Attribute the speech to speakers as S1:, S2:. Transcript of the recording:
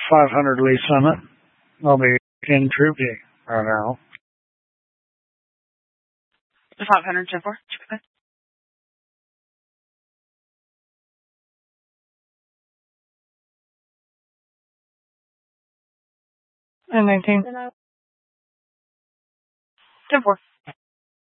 S1: 500 Lee Summit. I'll be in Troop D right now.
S2: 500 10-4. And 19. 10-4.